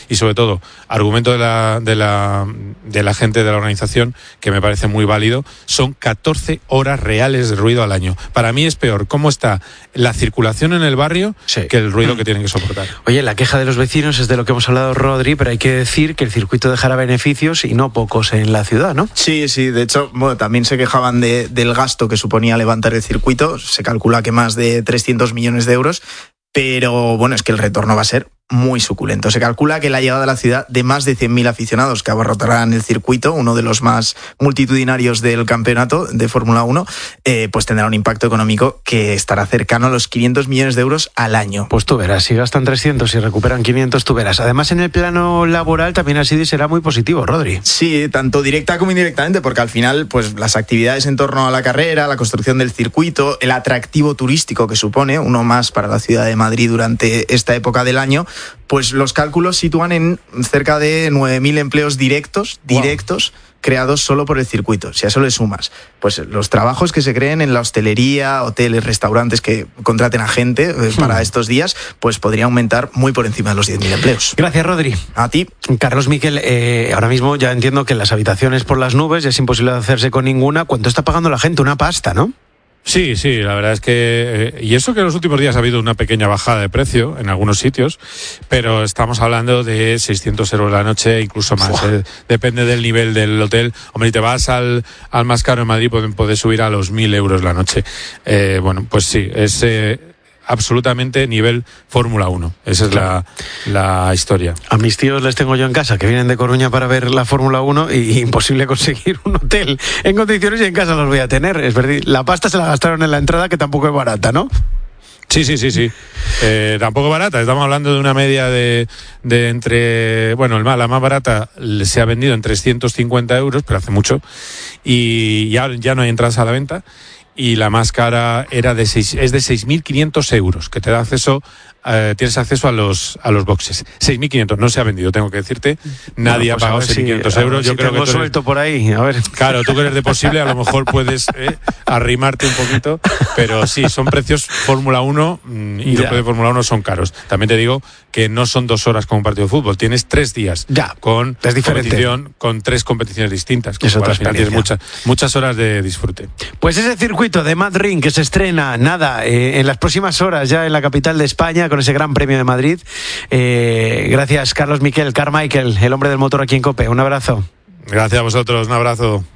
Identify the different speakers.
Speaker 1: y sobre todo argumento de la gente de la organización, que me parece muy válido, son 14 horas reales de ruido al año. Para mí es peor cómo está la circulación en el barrio que el ruido que tienen que soportar.
Speaker 2: Oye, la queja de los vecinos es de lo que hemos hablado, Rodri, pero hay que decir que el circuito dejará beneficios y no pocos en la ciudad, ¿no?
Speaker 3: Sí, de hecho, también se quejaban del gasto que suponía levantar el circuito. Se calcula que más de 300 millones de euros, pero bueno, es que el retorno va a ser muy suculento. Se calcula que la llegada a la ciudad de más de 100.000 aficionados que abarrotarán el circuito, uno de los más multitudinarios del campeonato de Fórmula 1, pues tendrá un impacto económico que estará cercano a los 500 millones de euros al año.
Speaker 2: Pues tú verás, si gastan 300 y recuperan 500, tú verás. Además, en el plano laboral también ha sido y será muy positivo, Rodri.
Speaker 3: Sí, tanto directa como indirectamente, porque al final, pues las actividades en torno a la carrera, la construcción del circuito, el atractivo turístico que supone, uno más para la ciudad de Madrid durante esta época del año, pues los cálculos sitúan en cerca de 9.000 empleos directos, creados solo por el circuito. Si a eso le sumas, pues los trabajos que se creen en la hostelería, hoteles, restaurantes que contraten a gente para estos días, pues podría aumentar muy por encima de los 10.000 empleos.
Speaker 2: Gracias, Rodri.
Speaker 3: A ti.
Speaker 2: Carlos Miquel, ahora mismo ya entiendo que las habitaciones por las nubes ya es imposible hacerse con ninguna. ¿Cuánto está pagando la gente? Una pasta, ¿no?
Speaker 1: Sí, la verdad es que... y eso que en los últimos días ha habido una pequeña bajada de precio en algunos sitios, pero estamos hablando de 600 euros la noche, incluso más. Depende del nivel del hotel. Hombre, si te vas al más caro en Madrid, puedes subir a los 1.000 euros la noche. Bueno, pues sí, es... absolutamente nivel Fórmula 1. Esa es la historia.
Speaker 2: A mis tíos les tengo yo en casa, que vienen de Coruña para ver la Fórmula 1 y imposible conseguir un hotel en condiciones y en casa los voy a tener. Es verdad, la pasta se la gastaron en la entrada, que tampoco es barata, ¿no?
Speaker 1: Sí. Tampoco barata. Estamos hablando de una media de entre... Bueno, la más barata se ha vendido en 350 euros, pero hace mucho. Y ya no hay entradas a la venta. Y la más cara es de 6.500 euros, que te da acceso, tienes acceso a los boxes. 6.500, no se ha vendido, tengo que decirte. Nadie ha pagado 6.500 euros.
Speaker 2: Yo creo que suelto por ahí, a ver.
Speaker 1: Claro, tú que eres de Posible, a lo mejor puedes arrimarte un poquito, pero sí, son precios Fórmula 1 y los precios de Fórmula 1 son caros. También te digo que no son 2 horas como un partido de fútbol, tienes 3 días con competición, con 3 competiciones distintas. Que al final tienes muchas horas de disfrute.
Speaker 2: Pues ese circuito de Madrid que se estrena en las próximas horas ya en la capital de España con ese Gran Premio de Madrid. Gracias, Carlos Miquel, Carmichael, el hombre del motor aquí en COPE. Un abrazo.
Speaker 1: Gracias a vosotros, un abrazo.